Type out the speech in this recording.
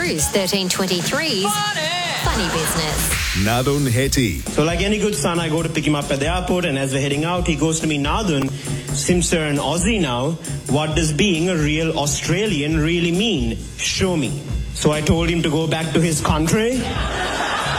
Cruise 1323's Funny Business. Nadun Hetty. So like any good son, I go to pick him up at the airport, and as we're heading out, he goes to me, Nadun, since you're an Aussie now, what does being a real Australian really mean? Show me. So I told him to go back to his country.